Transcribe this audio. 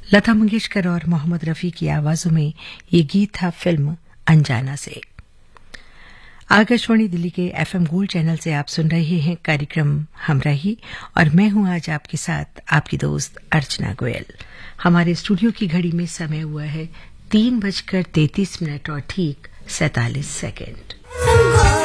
लता मंगेशकर और मोहम्मद रफी की आवाजों में ये गीत था फिल्म अनजाना से। आकाशवाणी दिल्ली के एफएम गोल्ड चैनल से आप सुन रहे हैं कार्यक्रम हमराही और मैं हूं आज आपके साथ आपकी दोस्त अर्चना गोयल। हमारे स्टूडियो की घड़ी में समय हुआ है 3:33 और ठीक 47 सेकंड।